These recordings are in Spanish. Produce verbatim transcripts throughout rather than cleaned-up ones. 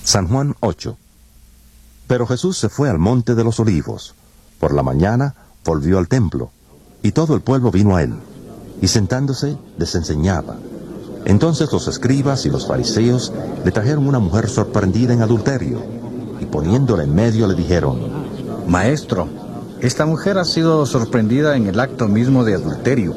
San Juan ocho. Pero Jesús se fue al monte de los Olivos. Por la mañana volvió al templo, y todo el pueblo vino a él, y sentándose les enseñaba. Entonces los escribas y los fariseos le trajeron una mujer sorprendida en adulterio, y poniéndola en medio le dijeron: Maestro, esta mujer ha sido sorprendida en el acto mismo de adulterio,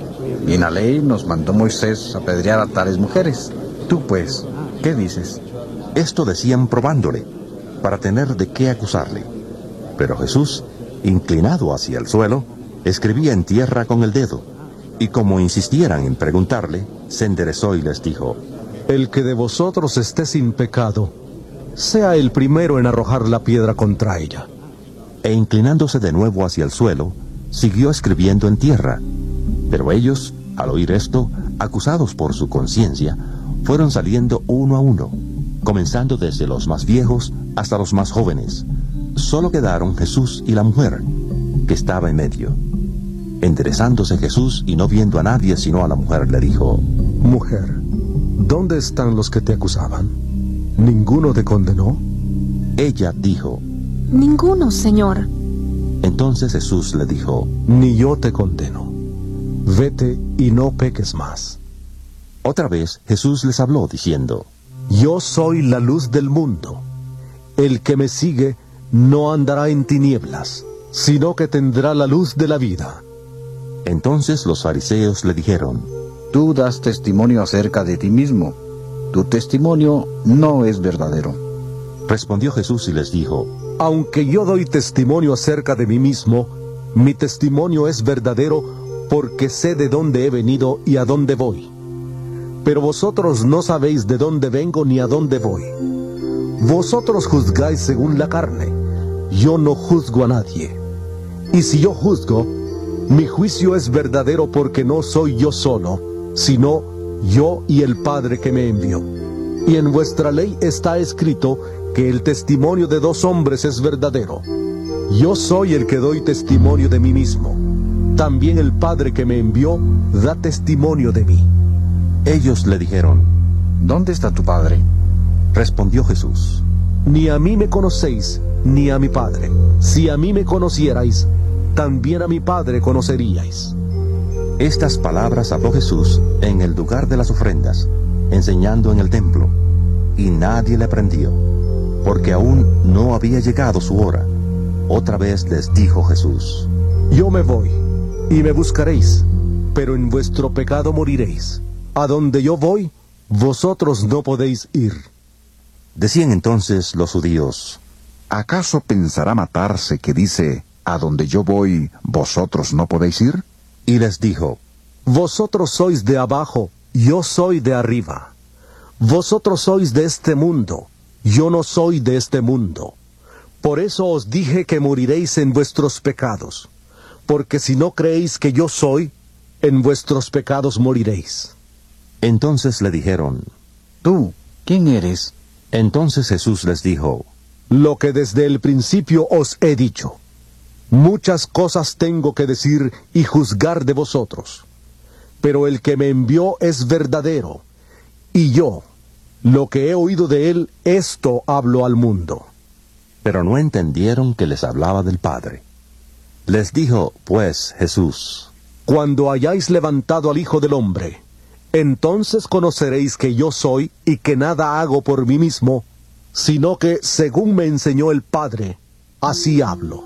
y en la ley nos mandó Moisés apedrear a tales mujeres. Tú pues, ¿qué dices? Esto decían probándole, para tener de qué acusarle. Pero Jesús, inclinado hacia el suelo, escribía en tierra con el dedo, y como insistieran en preguntarle, se enderezó y les dijo: El que de vosotros esté sin pecado, sea el primero en arrojar la piedra contra ella. E inclinándose de nuevo hacia el suelo, siguió escribiendo en tierra. Pero ellos, al oír esto, acusados por su conciencia, fueron saliendo uno a uno, comenzando desde los más viejos hasta los más jóvenes. Solo quedaron Jesús y la mujer, que estaba en medio. Enderezándose Jesús y no viendo a nadie sino a la mujer, le dijo: Mujer, ¿dónde están los que te acusaban? ¿Ninguno te condenó? Ella dijo: Ninguno, Señor. Entonces Jesús le dijo: Ni yo te condeno. Vete y no peques más. Otra vez Jesús les habló diciendo: Yo soy la luz del mundo. El que me sigue no andará en tinieblas, sino que tendrá la luz de la vida. Entonces los fariseos le dijeron: Tú das testimonio acerca de ti mismo. Tu testimonio no es verdadero. Respondió Jesús y les dijo: Aunque yo doy testimonio acerca de mí mismo, mi testimonio es verdadero porque sé de dónde he venido y a dónde voy. Pero vosotros no sabéis de dónde vengo ni a dónde voy. Vosotros juzgáis según la carne. Yo no juzgo a nadie. Y si yo juzgo, mi juicio es verdadero porque no soy yo solo, sino yo y el Padre que me envió. Y en vuestra ley está escrito que el testimonio de dos hombres es verdadero. Yo soy el que doy testimonio de mí mismo. También el Padre que me envió da testimonio de mí. Ellos le dijeron: ¿Dónde está tu Padre? Respondió Jesús: Ni a mí me conocéis, ni a mi Padre. Si a mí me conocierais, también a mi Padre conoceríais. Estas palabras habló Jesús en el lugar de las ofrendas, enseñando en el templo, y nadie le prendió, porque aún no había llegado su hora. Otra vez les dijo Jesús: Yo me voy, y me buscaréis, pero en vuestro pecado moriréis. A donde yo voy, vosotros no podéis ir. Decían entonces los judíos: ¿Acaso pensará matarse que dice: a donde yo voy, vosotros no podéis ir? Y les dijo: Vosotros sois de abajo, yo soy de arriba. Vosotros sois de este mundo, yo no soy de este mundo. Por eso os dije que moriréis en vuestros pecados, porque si no creéis que yo soy, en vuestros pecados moriréis. Entonces le dijeron: ¿Tú quién eres? Entonces Jesús les dijo: Lo que desde el principio os he dicho. Muchas cosas tengo que decir y juzgar de vosotros, pero el que me envió es verdadero, y yo, lo que he oído de él, esto hablo al mundo. Pero no entendieron que les hablaba del Padre. Les dijo pues Jesús: Cuando hayáis levantado al Hijo del Hombre, entonces conoceréis que yo soy y que nada hago por mí mismo, sino que según me enseñó el Padre, así hablo.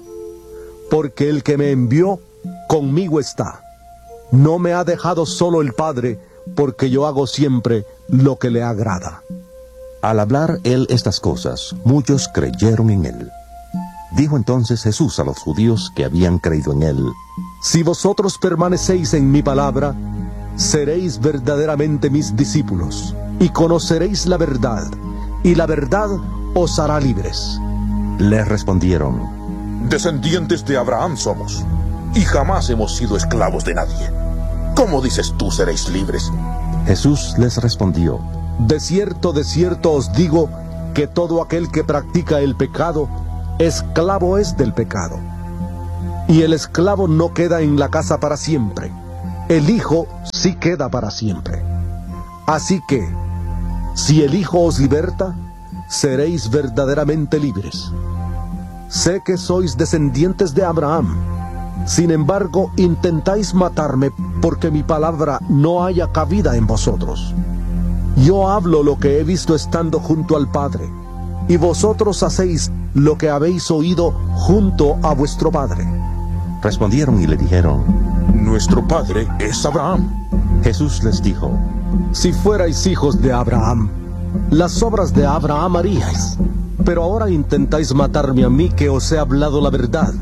Porque el que me envió, conmigo está. No me ha dejado solo el Padre, porque yo hago siempre lo que le agrada. Al hablar él estas cosas, muchos creyeron en él. Dijo entonces Jesús a los judíos que habían creído en él: Si vosotros permanecéis en mi palabra, seréis verdaderamente mis discípulos, y conoceréis la verdad, y la verdad os hará libres. Les respondieron: Descendientes de Abraham somos, y jamás hemos sido esclavos de nadie. ¿Cómo dices tú seréis libres? Jesús les respondió: De cierto, de cierto os digo, que todo aquel que practica el pecado, esclavo es del pecado. Y el esclavo no queda en la casa para siempre, el Hijo sí queda para siempre. Así que, si el Hijo os liberta, seréis verdaderamente libres. Sé que sois descendientes de Abraham. Sin embargo, intentáis matarme porque mi palabra no haya cabida en vosotros. Yo hablo lo que he visto estando junto al Padre, y vosotros hacéis lo que habéis oído junto a vuestro padre. Respondieron y le dijeron: Nuestro padre es Abraham. Jesús les dijo: Si fuerais hijos de Abraham, las obras de Abraham haríais. Pero ahora intentáis matarme a mí, que os he hablado la verdad,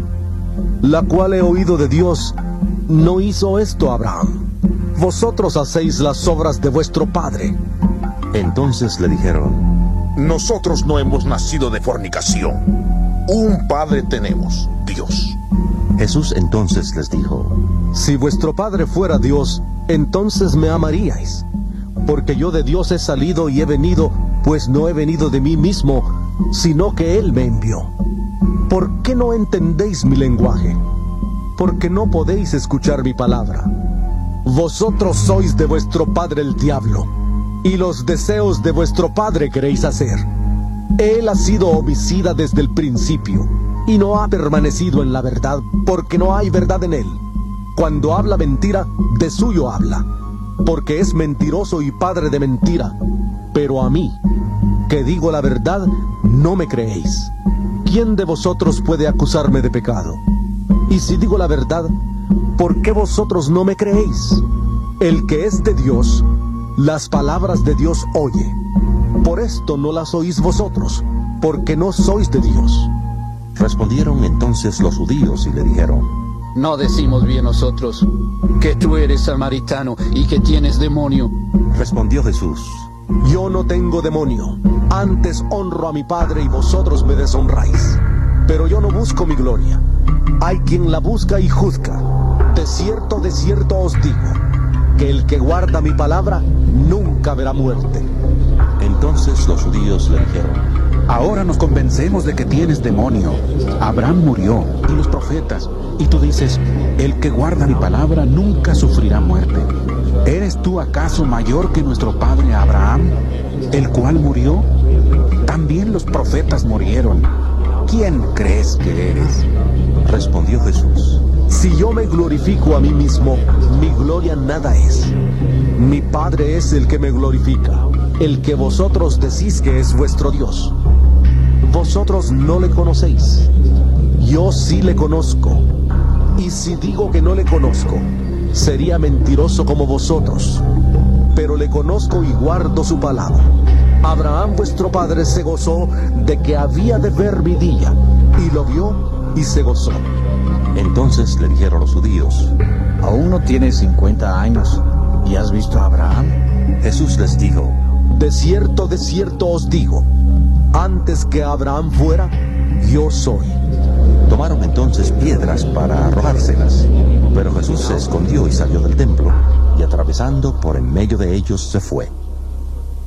la cual he oído de Dios. No hizo esto Abraham. Vosotros hacéis las obras de vuestro padre. Entonces le dijeron: Nosotros no hemos nacido de fornicación. Un padre tenemos, Dios. Jesús entonces les dijo: Si vuestro padre fuera Dios, entonces me amaríais, porque yo de Dios he salido y he venido, pues no he venido de mí mismo, sino que Él me envió. ¿Por qué no entendéis mi lenguaje? Porque no podéis escuchar mi palabra. Vosotros sois de vuestro padre el diablo, y los deseos de vuestro padre queréis hacer. Él ha sido homicida desde el principio, y no ha permanecido en la verdad, porque no hay verdad en él. Cuando habla mentira, de suyo habla, porque es mentiroso y padre de mentira. Pero a mí, que digo la verdad, no me creéis. ¿Quién de vosotros puede acusarme de pecado? Y si digo la verdad, ¿por qué vosotros no me creéis? El que es de Dios, las palabras de Dios oye. Por esto no las oís vosotros, porque no sois de Dios. Respondieron entonces los judíos y le dijeron: No decimos bien nosotros que tú eres samaritano y que tienes demonio. Respondió Jesús: Yo no tengo demonio, antes honro a mi Padre y vosotros me deshonráis. Pero yo no busco mi gloria. Hay quien la busca y juzga. De cierto, de cierto os digo, que el que guarda mi palabra nunca verá muerte. Entonces los judíos le dijeron: Ahora nos convencemos de que tienes demonio. Abraham murió, y los profetas, y tú dices: el que guarda mi palabra nunca sufrirá muerte. ¿Eres tú acaso mayor que nuestro padre Abraham, el cual murió? También los profetas murieron. ¿Quién crees que eres? Respondió Jesús: Si yo me glorifico a mí mismo, mi gloria nada es. Mi Padre es el que me glorifica, el que vosotros decís que es vuestro Dios. Vosotros no le conocéis. Yo sí le conozco. Y si digo que no le conozco, sería mentiroso como vosotros. Pero le conozco y guardo su palabra. Abraham vuestro padre se gozó de que había de ver mi día, y lo vio y se gozó. Entonces le dijeron los judíos: Aún no tienes cincuenta años, ¿y has visto a Abraham? Jesús les dijo: De cierto, de cierto os digo, antes que Abraham fuera, yo soy. Tomaron entonces piedras para arrojárselas, pero Jesús se escondió y salió del templo, y atravesando por en medio de ellos se fue.